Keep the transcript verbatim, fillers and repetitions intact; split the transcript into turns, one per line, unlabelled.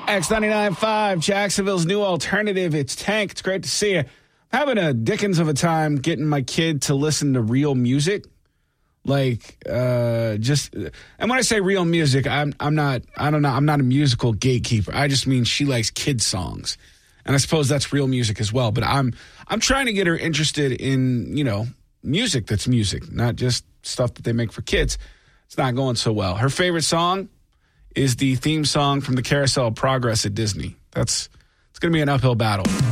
X ninety-nine point five, Jacksonville's new alternative. It's Tank. It's great to see you. I'm having a dickens of a time getting my kid to listen to real music. Like, uh, just, and when I say real music, I'm, I'm not, I don't know, I'm not a musical gatekeeper. I just mean she likes kid songs. And I suppose that's real music as well. But I'm, I'm trying to get her interested in, you know, music that's music, not just stuff that they make for kids. It's not going so well. Her favorite song is the theme song from the Carousel of Progress at Disney. That's, it's going to be an uphill battle.